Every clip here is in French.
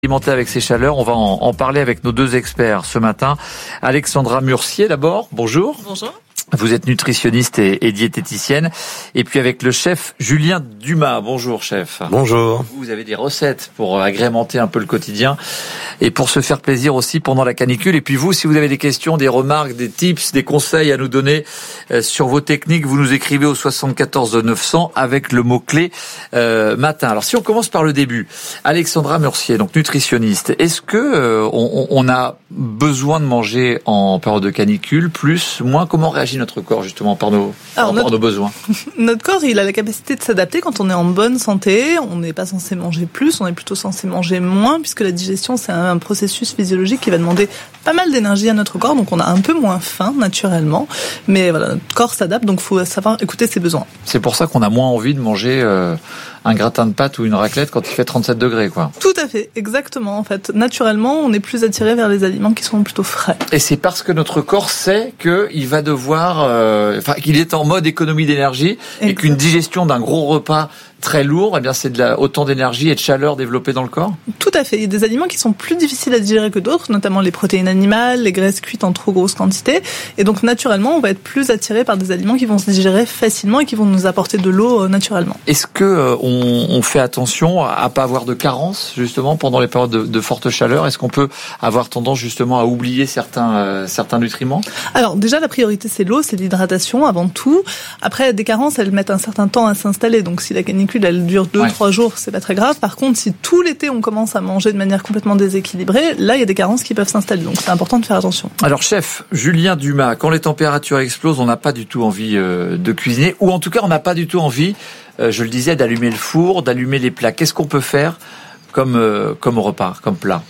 Alimenté avec ces chaleurs, on va en parler avec nos deux experts ce matin. Alexandra Murcier d'abord, bonjour. Bonjour. Vous êtes nutritionniste et diététicienne. Et puis avec le chef Julien Dumas. Bonjour chef. Bonjour. Vous avez des recettes pour agrémenter un peu le quotidien et pour se faire plaisir aussi pendant la canicule. Et puis vous, si vous avez des questions, des remarques, des tips, des conseils à nous donner sur vos techniques, vous nous écrivez au 74 900 avec le mot-clé matin. Alors si on commence par le début, Alexandra Murcier, donc nutritionniste, est-ce que on a besoin de manger en période de canicule, plus, moins? Comment réagit notre corps justement par nos besoins? Notre corps, il a la capacité de s'adapter quand on est en bonne santé. On n'est pas censé manger plus, on est plutôt censé manger moins, puisque la digestion, c'est un processus physiologique qui va demander pas mal d'énergie à notre corps, donc on a un peu moins faim naturellement. Mais voilà, notre corps s'adapte, donc il faut savoir écouter ses besoins. C'est pour ça qu'on a moins envie de manger un gratin de pâtes ou une raclette quand il fait 37 degrés, quoi. Tout à fait, exactement. En fait, naturellement, on est plus attiré vers les aliments qui sont plutôt frais. Et c'est parce que notre corps sait qu'il va devoir, qu'il est en mode économie d'énergie et qu'une digestion d'un gros repas très lourd, eh bien c'est autant d'énergie et de chaleur développée dans le corps. Tout à fait. Il y a des aliments qui sont plus difficiles à digérer que d'autres, notamment les protéines animales, les graisses cuites en trop grosse quantité. Et donc naturellement, on va être plus attiré par des aliments qui vont se digérer facilement et qui vont nous apporter de l'eau naturellement. Est-ce que on fait attention à pas avoir de carence justement pendant les périodes de forte chaleur? Est-ce qu'on peut avoir tendance justement à oublier certains nutriments? Alors déjà, la priorité c'est l'eau, c'est l'hydratation avant tout. Après, des carences, elles mettent un certain temps à s'installer. Donc si la canicule elle dure 2-3 jours, c'est pas très grave. Par contre, si tout l'été on commence à manger de manière complètement déséquilibrée, là il y a des carences qui peuvent s'installer. Donc c'est important de faire attention. Alors chef Julien Dumas, quand les températures explosent, on n'a pas du tout envie de cuisiner, ou en tout cas on n'a pas du tout envie, je le disais, d'allumer le four, d'allumer les plats. Qu'est-ce qu'on peut faire comme repas, comme plat?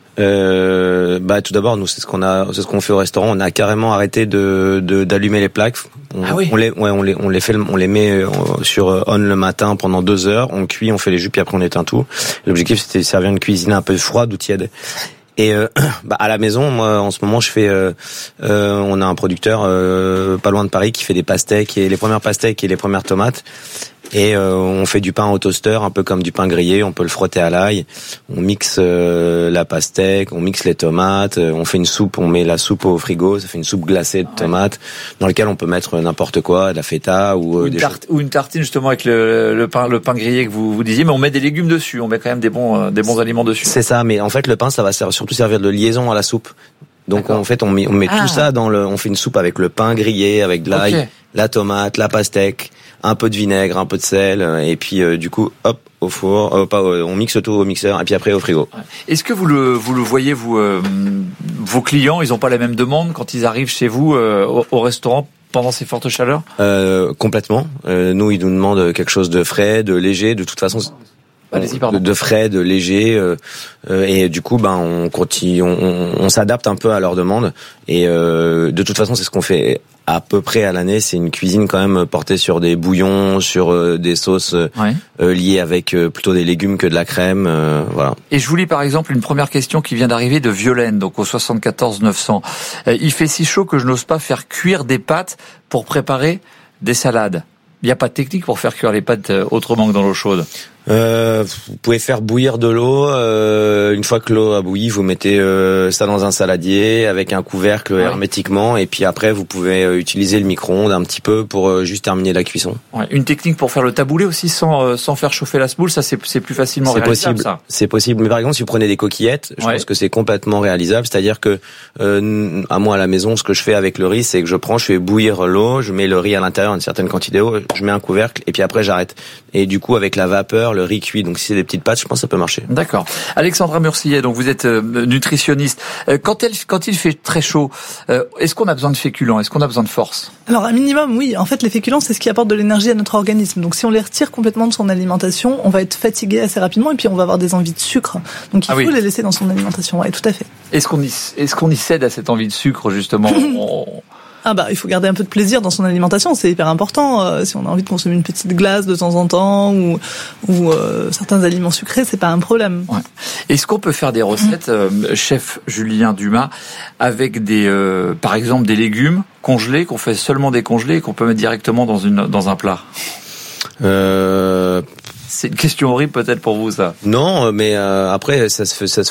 Tout d'abord, nous, c'est ce qu'on fait au restaurant. On a carrément arrêté d'allumer les plaques. On les met sur on le matin pendant 2 heures. On cuit, on fait les jus, puis après on éteint tout. L'objectif, c'était de servir une cuisine un peu froide ou tiède. Et à la maison, moi en ce moment je fais on a un producteur pas loin de Paris qui fait des pastèques, et les premières pastèques et les premières tomates. Et on fait du pain au toaster, un peu comme du pain grillé, on peut le frotter à l'ail. On mixe la pastèque, on mixe les tomates, on fait une soupe, on met la soupe au frigo, ça fait une soupe glacée de tomates, dans laquelle on peut mettre n'importe quoi, de la feta ou une tartine justement avec le pain grillé que vous disiez, mais on met des légumes dessus, on met quand même des bons aliments dessus. C'est ça, mais en fait le pain ça va surtout servir de liaison à la soupe. Donc en fait on met tout ça on fait une soupe avec le pain grillé, avec de l'ail, la tomate, la pastèque, un peu de vinaigre, un peu de sel, et puis du coup hop au four, on mixe tout au mixeur et puis après au frigo. Est-ce que vous le voyez vos clients, ils ont pas la même demande quand ils arrivent chez vous au restaurant pendant ces fortes chaleurs? Complètement. Nous ils nous demandent quelque chose de frais, de léger, de toute façon. De frais, de léger, et du coup on continue, on s'adapte un peu à leur demande, et de toute façon c'est ce qu'on fait à peu près à l'année. C'est une cuisine quand même portée sur des bouillons, sur des sauces liées avec plutôt des légumes que de la crème, voilà. Et je vous lis par exemple une première question qui vient d'arriver de Violaine, donc au 74 900. Il fait si chaud que je n'ose pas faire cuire des pâtes pour préparer des salades. Il n'y a pas de technique pour faire cuire les pâtes autrement que dans l'eau chaude? Vous pouvez faire bouillir de l'eau. Une fois que l'eau a bouilli, vous mettez ça dans un saladier avec un couvercle hermétiquement, et puis après vous pouvez utiliser le micro-ondes un petit peu pour juste terminer la cuisson. Une technique pour faire le taboulé aussi sans faire chauffer la semoule, ça c'est plus facilement réalisable. Possible. C'est possible. Mais par exemple, si vous prenez des coquillettes, je pense que c'est complètement réalisable. C'est-à-dire que à moi à la maison, ce que je fais avec le riz, c'est que je fais bouillir l'eau, je mets le riz à l'intérieur, une certaine quantité d'eau, je mets un couvercle et puis après j'arrête. Et du coup avec la vapeur, le riz cuit. Donc si c'est des petites pâtes, je pense que ça peut marcher. D'accord. Alexandra Murcier, donc vous êtes nutritionniste. Quand il fait très chaud, est-ce qu'on a besoin de féculents? Est-ce qu'on a besoin de force? Alors un minimum, oui. En fait, les féculents, c'est ce qui apporte de l'énergie à notre organisme. Donc si on les retire complètement de son alimentation, on va être fatigué assez rapidement et puis on va avoir des envies de sucre. Donc il faut les laisser dans son alimentation. Ouais, tout à fait. Est-ce qu'on y cède à cette envie de sucre justement? Il faut garder un peu de plaisir dans son alimentation, c'est hyper important. Si on a envie de consommer une petite glace de temps en temps ou certains aliments sucrés, c'est pas un problème. Ouais. Est-ce qu'on peut faire des recettes, chef Julien Dumas, avec par exemple des légumes congelés, qu'on fait seulement décongeler et qu'on peut mettre directement dans un plat? C'est une question horrible peut-être pour vous, ça. Non, mais après ça se